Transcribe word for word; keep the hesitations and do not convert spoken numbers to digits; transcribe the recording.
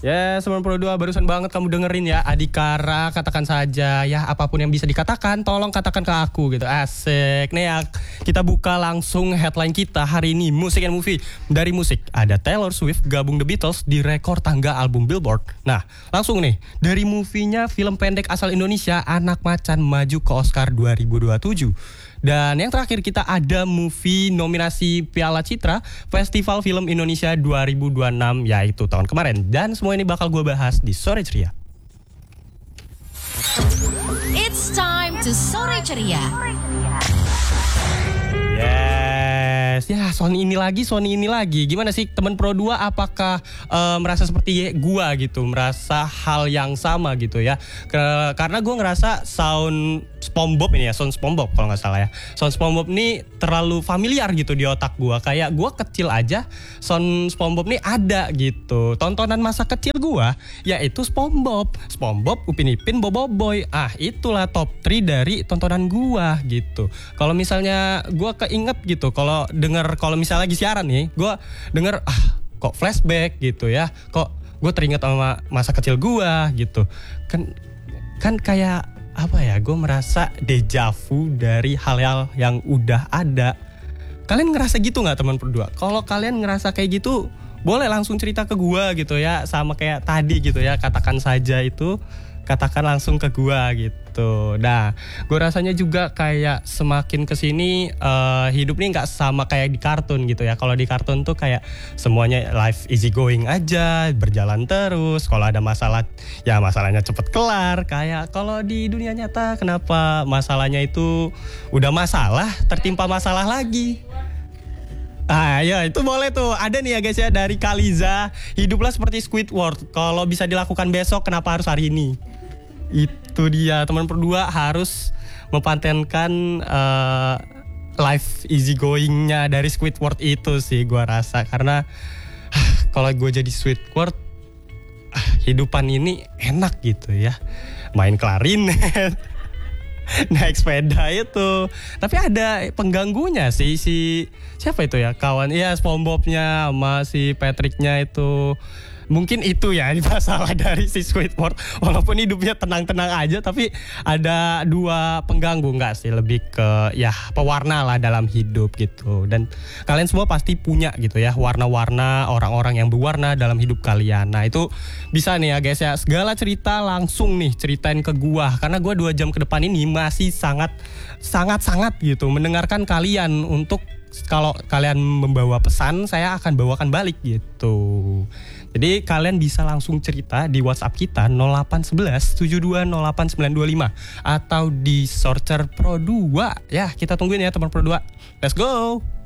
Ya, sembilan puluh dua barusan banget kamu dengerin ya. Adhikara, katakan saja ya, apapun yang bisa dikatakan tolong katakan ke aku gitu. Asik. Nih ya, kita buka langsung headline kita hari ini, musik and movie. Dari musik ada Taylor Swift gabung The Beatles di rekor tangga album Billboard. Nah, langsung nih, dari movie-nya film pendek asal Indonesia Anak Macan maju ke Oscar dua ribu dua puluh tujuh. Dan yang terakhir kita ada movie nominasi Piala Citra Festival Film Indonesia dua ribu dua puluh enam, yaitu tahun kemarin. Dan semua ini bakal gue bahas di Sore Ceria. It's time to Sore Ceria. Yes, ya Sony ini lagi, Sony ini lagi. Gimana sih teman Pro dua, apakah uh, merasa seperti gua gitu, merasa hal yang sama gitu ya? Ke, karena gua ngerasa sound SpongeBob ini ya, sound SpongeBob kalau nggak salah ya. Sound SpongeBob ini terlalu familiar gitu di otak gua. Kayak gua kecil aja, sound SpongeBob ini ada gitu. Tontonan masa kecil gua yaitu SpongeBob, SpongeBob, Upin Ipin, Bobo Boy. Ah, itulah top tiga dari tontonan gua gitu. Kalau misalnya gua keinget gitu, kalau denger, kalau misalnya lagi siaran nih, gue denger ah kok flashback gitu ya, kok gue teringat sama masa kecil gue gitu, kan kan kayak apa ya, gue merasa deja vu dari hal-hal yang udah ada. Kalian ngerasa gitu nggak teman berdua? Kalau kalian ngerasa kayak gitu, boleh langsung cerita ke gue gitu ya, sama kayak tadi gitu ya, katakan saja itu, katakan langsung ke gua gitu. Nah, gua rasanya juga kayak semakin kesini uh, hidup nih nggak sama kayak di kartun gitu ya. Kalau di kartun tuh kayak semuanya life easy going aja, berjalan terus. Kalau ada masalah, ya masalahnya cepet kelar. Kayak kalau di dunia nyata, kenapa masalahnya itu udah masalah, tertimpa masalah lagi. Ah ya, itu boleh tuh. Ada nih ya guys ya, dari Kaliza, hiduplah seperti Squidward. Kalau bisa dilakukan besok, kenapa harus hari ini? Itu dia, teman berdua harus mempatenkan uh, life easy going-nya dari Squidward itu sih gua rasa. Karena uh, kalau gue jadi Squidward, uh, hidupan ini enak gitu ya. Main klarinet, naik sepeda itu. Tapi ada pengganggunya sih, si siapa itu ya, kawan ya, SpongeBob-nya sama si Patrick-nya itu. Mungkin itu ya masalah dari si Squidward. Walaupun hidupnya tenang-tenang aja, tapi ada dua pengganggu. Enggak sih, lebih ke ya pewarna lah dalam hidup gitu. Dan kalian semua pasti punya gitu ya, warna-warna, orang-orang yang berwarna dalam hidup kalian. Nah itu bisa nih ya guys ya, segala cerita langsung nih ceritain ke gua. Karena gua dua jam ke depan ini masih sangat Sangat-sangat gitu mendengarkan kalian. Untuk kalau kalian membawa pesan, saya akan bawakan balik gitu. Jadi kalian bisa langsung cerita di WhatsApp kita nol delapan satu satu tujuh dua nol delapan sembilan dua lima atau di Sorcer Pro dua. Ya, kita tungguin ya teman Pro dua. Let's go.